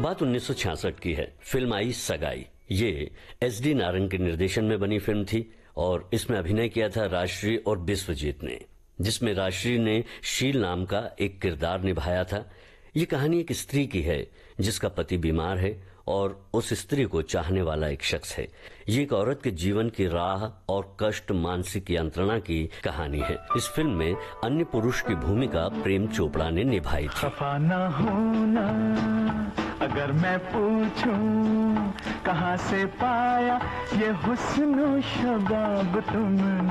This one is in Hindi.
बात 1966 की है। फिल्म आई सगाई। ये SD नारंग के निर्देशन में बनी फिल्म थी और इसमें अभिनय किया था राजश्री और बिस्वजीत ने, जिसमें राजश्री ने शील नाम का एक किरदार निभाया था। ये कहानी एक स्त्री की है जिसका पति बीमार है और उस स्त्री को चाहने वाला एक शख्स है। ये एक औरत के जीवन की राह और कष्ट, मानसिक यंत्रणा की कहानी है। इस फिल्म में अन्य पुरुष की भूमिका प्रेम चोपड़ा ने निभाई थी। खफा ना होना अगर मैं पूछूं कहाँ से पाया ये हुस्न शबाब तुमने।